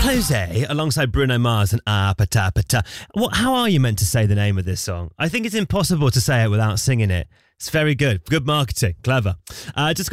Jose alongside Bruno Mars and Pata Pata. How are you meant to say the name of this song? I think it's impossible to say it without singing it. It's very good. Good marketing. Clever. Just